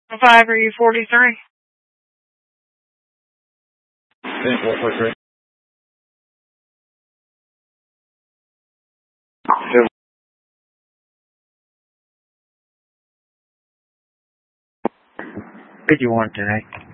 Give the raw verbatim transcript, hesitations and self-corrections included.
Five, are you forty-three? Finish one forty-three. fifty-one tonight.